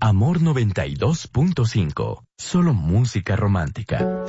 Amor 92.5. Solo música romántica.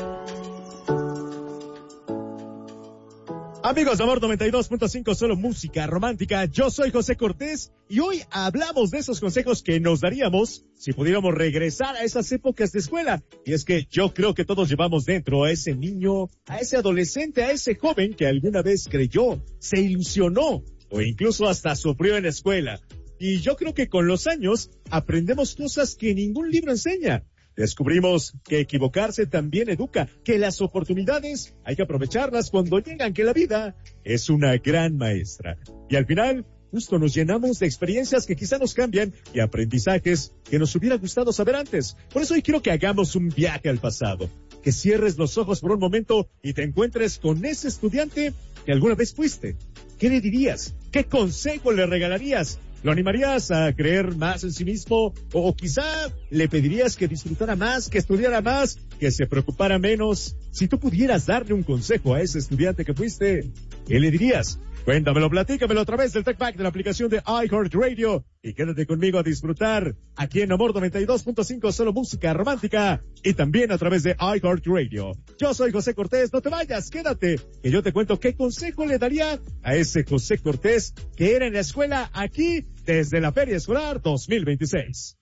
Amigos de Amor 92.5, solo música romántica. Yo soy José Cortés y hoy hablamos de esos consejos que nos daríamos si pudiéramos regresar a esas épocas de escuela. Y es que yo creo que todos llevamos dentro a ese niño, a ese adolescente, a ese joven que alguna vez creyó, se ilusionó o incluso hasta sufrió en la escuela. Y yo creo que con los años aprendemos cosas que ningún libro enseña. Descubrimos que equivocarse también educa, que las oportunidades hay que aprovecharlas cuando llegan, que la vida es una gran maestra. Y al final, justo nos llenamos de experiencias que quizá nos cambian y aprendizajes que nos hubiera gustado saber antes. Por eso hoy quiero que hagamos un viaje al pasado, que cierres los ojos por un momento y te encuentres con ese estudiante que alguna vez fuiste. ¿Qué le dirías? ¿Qué consejo le regalarías? ¿Lo animarías a creer más en sí mismo? ¿O quizá le pedirías que disfrutara más, que estudiara más, que se preocupara menos? Si tú pudieras darle un consejo a ese estudiante que fuiste, ¿qué le dirías? Cuéntamelo, platícamelo a través del TalkBack de la aplicación de iHeartRadio. Y quédate conmigo a disfrutar aquí en Amor 92.5, solo música romántica. Y también a través de iHeartRadio. Yo soy José Cortés, no te vayas, quédate. Que yo te cuento qué consejo le daría a ese José Cortés que era en la escuela aquí desde la Feria Escolar 2026.